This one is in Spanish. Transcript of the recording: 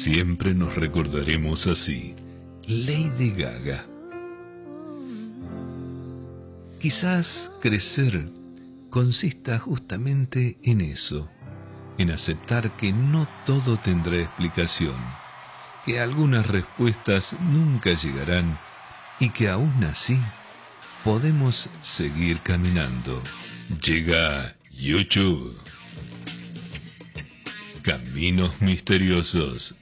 Siempre nos recordaremos así. Lady Gaga. Quizás crecer consista justamente en eso, en aceptar que no todo tendrá explicación, que algunas respuestas nunca llegarán y que aún así podemos seguir caminando. Llega YouTube. Caminos misteriosos.